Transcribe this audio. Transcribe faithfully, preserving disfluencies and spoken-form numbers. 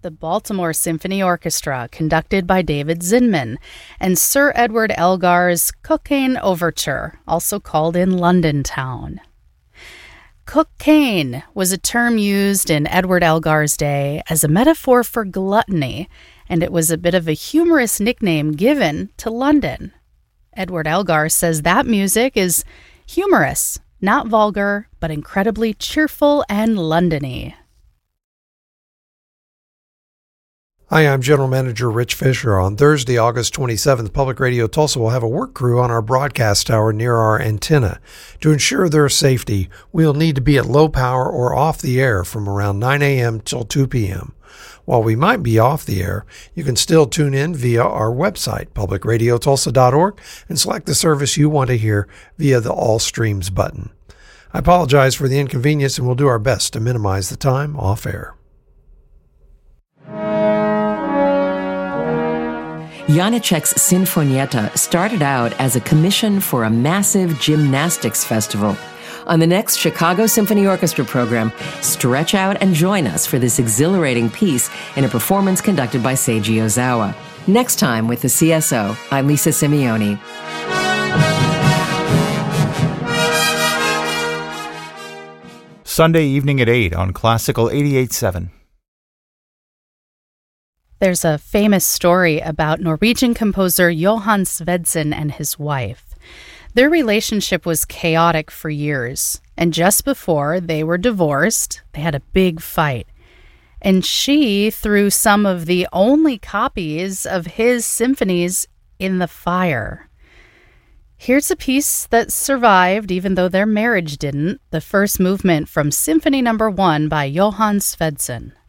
the Baltimore Symphony Orchestra, conducted by David Zinman, and Sir Edward Elgar's Cockaigne Overture, also called in London Town. Cockaigne was a term used in Edward Elgar's day as a metaphor for gluttony, and it was a bit of a humorous nickname given to London. Edward Elgar says that music is humorous, not vulgar, but incredibly cheerful and Londony. Hi, I'm General Manager Rich Fisher. On Thursday, August twenty-seventh, Public Radio Tulsa will have a work crew on our broadcast tower near our antenna. To ensure their safety, we'll need to be at low power or off the air from around nine a.m. till two p.m. While we might be off the air, you can still tune in via our website, public radio tulsa dot org, and select the service you want to hear via the All Streams button. I apologize for the inconvenience, and we'll do our best to minimize the time off air. Janicek's Sinfonietta started out as a commission for a massive gymnastics festival. On the next Chicago Symphony Orchestra program, stretch out and join us for this exhilarating piece in a performance conducted by Seiji Ozawa. Next time with the C S O, I'm Lisa Simeone. Sunday evening at eight on Classical eighty-eight point seven. There's a famous story about Norwegian composer Johan Svendsen and his wife. Their relationship was chaotic for years, and just before they were divorced, they had a big fight. And she threw some of the only copies of his symphonies in the fire. Here's a piece that survived, even though their marriage didn't, the first movement from Symphony Number One by Johan Svendsen.